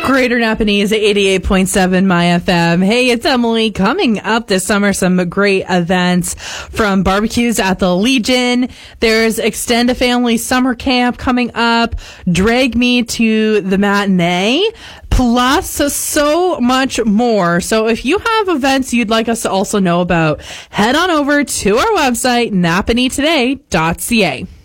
Greater Napanese 88.7 My FM. Hey, it's Emily. Coming up this summer, some great events from barbecues at the Legion. There's Extend a Family Summer Camp coming up. Drag Me to the Matinee. Plus so much more. So if you have events you'd like us to also know about, head on over to our website, napaneetoday.ca.